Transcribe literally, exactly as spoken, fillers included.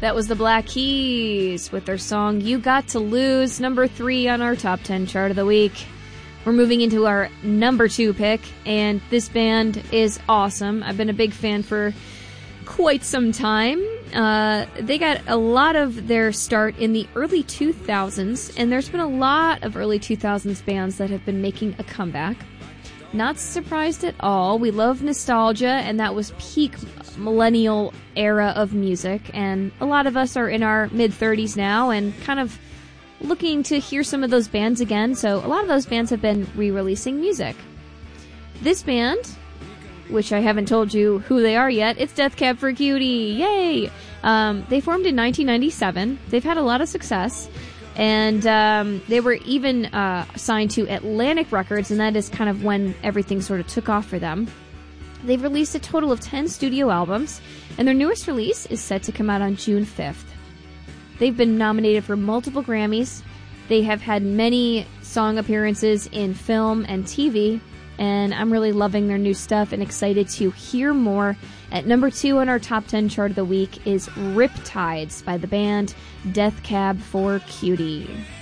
That was the Black Keys with their song You Got to Lose, number three on our top ten chart of the week. We're moving into our number two pick, and this band is awesome. I've been a big fan for quite some time. Uh, they got a lot of their start in the early two thousands, and there's been a lot of early two thousands bands that have been making a comeback. Not surprised at all. We love nostalgia, and that was peak millennial era of music, and a lot of us are in our mid-thirties now and kind of looking to hear some of those bands again, so a lot of those bands have been re-releasing music. This band, which I haven't told you who they are yet, it's Death Cab for Cutie! Yay! Um, they formed in nineteen ninety-seven. They've had a lot of success. And um, they were even uh, signed to Atlantic Records, and that is kind of when everything sort of took off for them. They've released a total of ten studio albums, and their newest release is set to come out on June fifth. They've been nominated for multiple Grammys. They have had many song appearances in film and T V, and I'm really loving their new stuff and excited to hear more. At number two on our top ten chart of the week is Riptides by the band Death Cab for Cutie.